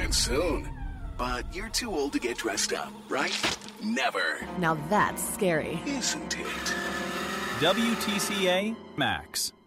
dance soon. But you're too old to get dressed up, right? Never. Now that's scary. Isn't it? WTCA Max.